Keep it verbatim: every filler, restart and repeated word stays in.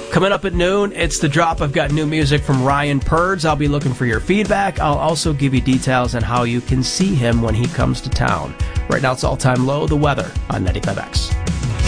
Coming up at noon, it's The Drop. I've got new music from Ryan Purds. I'll be looking for your feedback. I'll also give you details on how you can see him when he comes to town. Right now, it's All Time Low, the weather on ninety-five X.